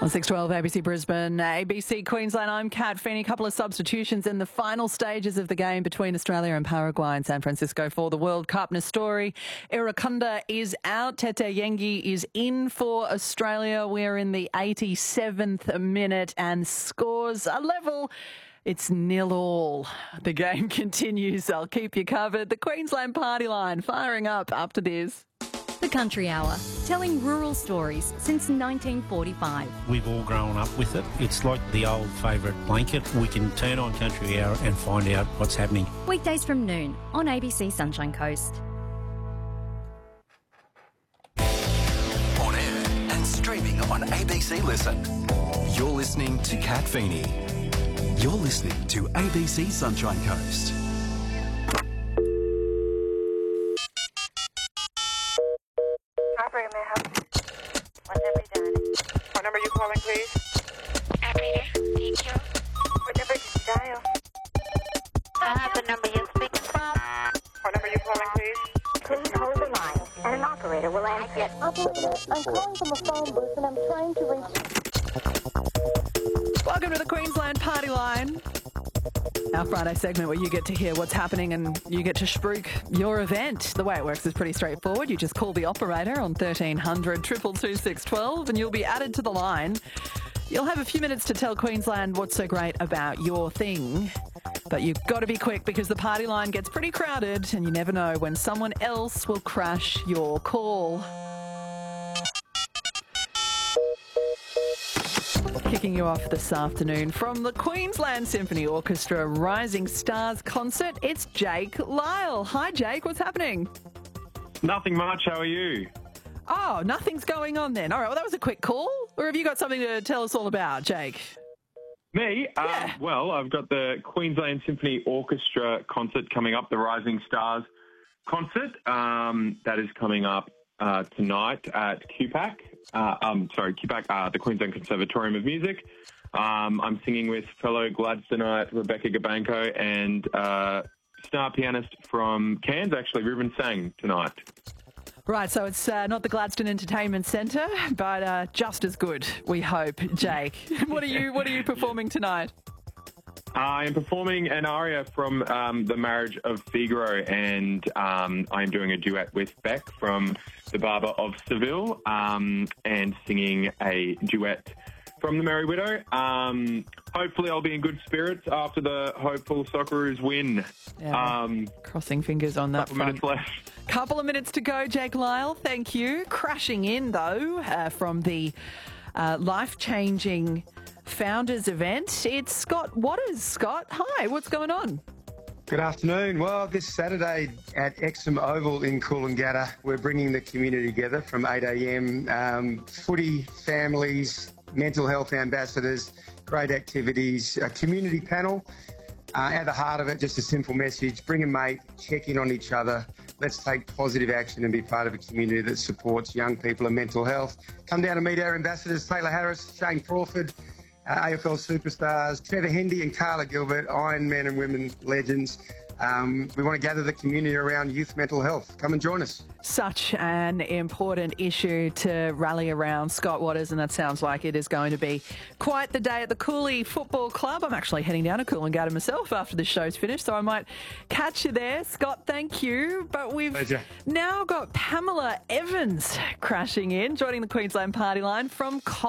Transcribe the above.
On 612 ABC Brisbane, ABC Queensland, I'm Kat Feeney. A couple of substitutions in the final stages of the game between Australia and Paraguay in San Francisco for the World Cup. Nestori Irakunda is out. Tete Yengi is in for Australia. We're in the 87th minute and scores a level. It's 0-0. The game continues. I'll keep you covered. The Queensland party line firing up after this. The Country Hour, telling rural stories since 1945. We've all grown up with it. It's like the old favourite blanket. We can turn on Country Hour and find out what's happening. Weekdays from noon on ABC Sunshine Coast. On air and streaming on ABC Listen. You're listening to Kat Feeney. You're listening to ABC Sunshine Coast. Operator, may I help you? What number you dialing? What number are you calling, please? Operator, thank you. What number did you dial? I have the number you're speaking from. What number are you calling, please? Please hold the line, and an operator will answer. Operator, I'm calling from a phone booth, and I'm trying to reach... Welcome to the Queensland Party Line, our Friday segment where you get to hear what's happening and you get to spruik your event. The way it works is pretty straightforward. You just call the operator on 1300 222 612 and you'll be added to the line. You'll have a few minutes to tell Queensland what's so great about your thing. But you've got to be quick because the party line gets pretty crowded and you never know when someone else will crash your call. Kicking you off this afternoon from the Queensland Symphony Orchestra Rising Stars concert, it's Jake Lyle. Hi, Jake. What's happening? Nothing much. How are you? Oh, nothing's going on then. All right, well, that was a quick call. Or have you got something to tell us all about, Jake? Me? Yeah. Well, I've got the Queensland Symphony Orchestra concert coming up, the Rising Stars concert. That is coming up tonight at QPAC. QPAC, the Queensland Conservatorium of Music. I'm singing with fellow Gladstoneite Rebecca Gabanko and star pianist from Cairns, actually, Ruben Sang, tonight. Right, so it's not the Gladstone Entertainment Centre, but just as good, we hope, Jake. What are you performing tonight? I am performing an aria from The Marriage of Figaro, and I'm doing a duet with Beck from The Barber of Seville, and singing a duet from The Merry Widow. Hopefully I'll be in good spirits after the hopeful Socceroos win. Yeah, crossing fingers on that front. Couple minutes left. Couple of minutes to go, Jake Lyle. Thank you. Crashing in, though, from the life-changing Founders event, it's Scott Waters. Scott, hi, what's going on? Good afternoon. Well, this Saturday at Exham Oval in Coolangatta, we're bringing the community together from 8 a.m. Footy, families, mental health ambassadors, great activities, a community panel. At the heart of it, just a simple message: bring a mate, check in on each other. Let's take positive action and be part of a community that supports young people and mental health. Come down and meet our ambassadors, Taylor Harris, Shane Crawford, AFL superstars, Trevor Hendy and Carla Gilbert, Iron Men and Women legends. We want to gather the community around youth mental health. Come and join us. Such an important issue to rally around, Scott Waters, and that sounds like it is going to be quite the day at the Cooley Football Club. I'm actually heading down to Coolangatta myself after this show's finished, so I might catch you there. Scott, thank you. But we've now got Pamela Evans crashing in, joining the Queensland Party Line from